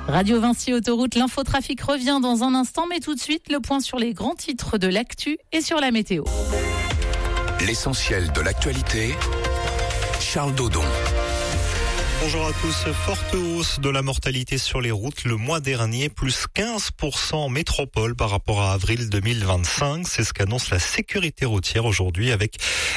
Radio Vinci Autoroute, l'infotrafic revient dans un instant, mais tout de suite, le point sur les grands titres de l'actu et sur la météo. L'essentiel de l'actualité, Charles Dodon. Bonjour à tous. Forte hausse de la mortalité sur les routes le mois dernier, plus 15% en métropole par rapport à avril 2025. C'est ce qu'annonce la sécurité routière aujourd'hui avec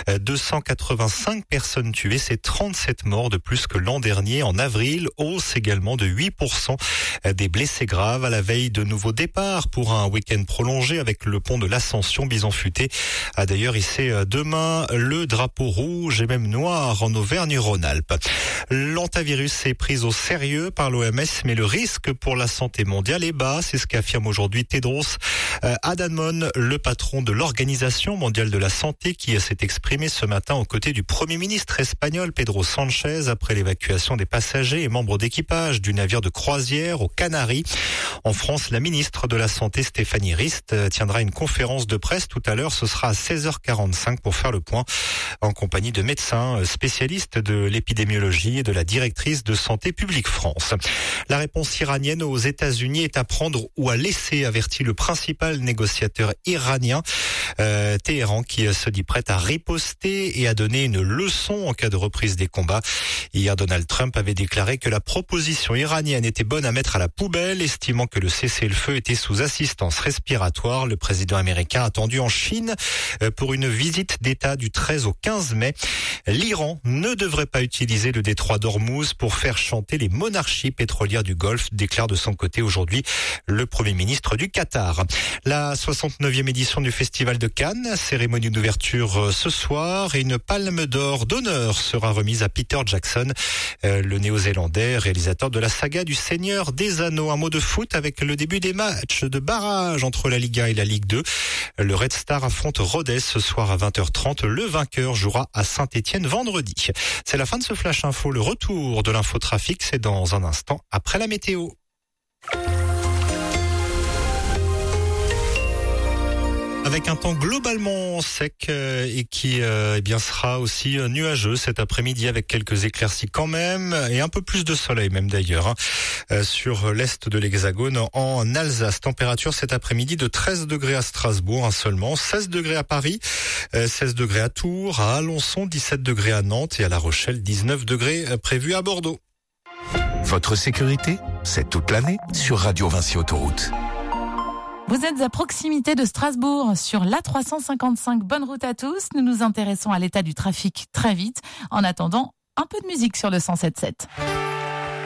285 personnes tuées. C'est 37 morts de plus que l'an dernier. En avril, hausse également de 8% des blessés graves à la veille de nouveaux départs pour un week-end prolongé avec le pont de l'Ascension. Bison-Futé a d'ailleurs hissé demain le drapeau rouge et même noir en Auvergne-Rhône-Alpes. L'hantavirus est prise au sérieux par l'OMS, mais le risque pour la santé mondiale est bas. C'est ce qu'affirme aujourd'hui Tedros Adhanom, le patron de l'Organisation mondiale de la santé, qui s'est exprimé ce matin aux côtés du Premier ministre espagnol Pedro Sánchez après l'évacuation des passagers et membres d'équipage du navire de croisière aux Canaries. En France, la ministre de la Santé Stéphanie Rist tiendra une conférence de presse tout à l'heure. Ce sera à 16h45 pour faire le point en compagnie de médecins spécialistes de l'épidémiologie et de la directrice de Santé publique France. La réponse iranienne aux États-Unis est à prendre ou à laisser, avertit le principal négociateur iranien. Téhéran qui se dit prête à riposter et à donner une leçon en cas de reprise des combats. Hier, Donald Trump avait déclaré que la proposition iranienne était bonne à mettre à la poubelle, estimant que le cessez-le-feu était sous assistance respiratoire. Le président américain attendu en Chine pour une visite d'État du 13 au 15 mai. L'Iran ne devrait pas utiliser le détroit d'Ormuz pour faire chanter les monarchies pétrolières du Golfe, déclare de son côté aujourd'hui le Premier ministre du Qatar. La 69e édition du Festival de Cannes, cérémonie d'ouverture ce soir, et une palme d'or d'honneur sera remise à Peter Jackson, le néo-zélandais, réalisateur de la saga du Seigneur des Anneaux. Un mot de foot avec le début des matchs de barrage entre la Ligue 1 et la Ligue 2. Le Red Star affronte Rodez ce soir à 20h30. Le vainqueur jouera à Saint-Étienne vendredi. C'est la fin de ce Flash Info. Le retour de l'infotrafic, c'est dans un instant après la météo. Avec un temps globalement sec et qui sera aussi nuageux cet après-midi avec quelques éclaircies quand même et un peu plus de soleil même d'ailleurs sur l'est de l'Hexagone en Alsace. Température cet après-midi de 13 degrés à Strasbourg seulement, 16 degrés à Paris, 16 degrés à Tours, à Alençon, 17 degrés à Nantes et à La Rochelle, 19 degrés prévus à Bordeaux. Votre sécurité, c'est toute l'année sur Radio Vinci Autoroute. Vous êtes à proximité de Strasbourg sur l'A355. Bonne route à tous. Nous nous intéressons à l'état du trafic très vite. En attendant, un peu de musique sur le 107.7.